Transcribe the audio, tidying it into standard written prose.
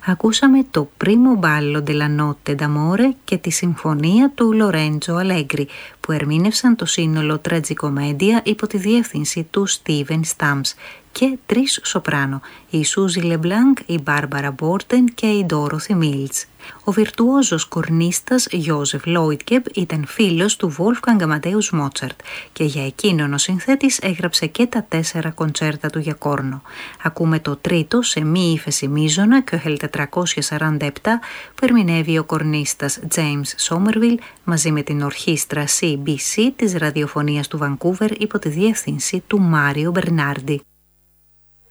Ακούσαμε το Primo Ballo della Notte d'Amore και τη συμφωνία του Λορέντζο Αλέγκρι, που ερμήνευσαν το σύνολο Τραγικομέντια υπό τη διεύθυνση του Στίβεν Στάμς, και τρεις σοπράνο, η Σούζι Λεμπλάνκ, η Μπάρμπαρα Μπόρτεν και η Ντόροθι Μίλτς. Ο βιρτουόζος κορνίστας Γιώζεφ Λόιτκεμπ ήταν φίλος του Βόλφγκανγκ Αματέους Μότσαρτ και για εκείνον ο συνθέτης έγραψε και τα 4 κοντσέρτα του για κόρνο. Ακούμε το τρίτο σε μη ύφεση μείζωνα, Köchel 447, που ερμηνεύει ο κορνίστας James Somerville μαζί με την ορχήστρα CBC της ραδιοφωνίας του Βανκούβερ υπό τη διεύθυνση του Μάριο Μπερνάρντι.